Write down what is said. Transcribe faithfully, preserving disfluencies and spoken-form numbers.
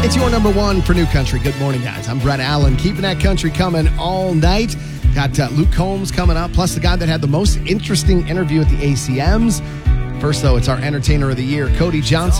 It's your number one for New Country. Good morning, guys. I'm Brett Allen, keeping that country coming all night. Got uh, Luke Combs coming up, plus the guy that had the most interesting interview at the A C Ms. First, though, it's our Entertainer of the Year, Cody Johnson.